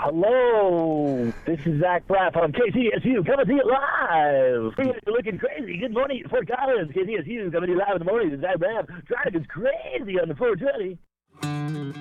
Hello, this is Zach Braff on KCSU coming to you live. You're looking crazy. Good morning, Fort Collins. KCSU coming to you live in the morning. This is Zach Braff driving us crazy on the 420.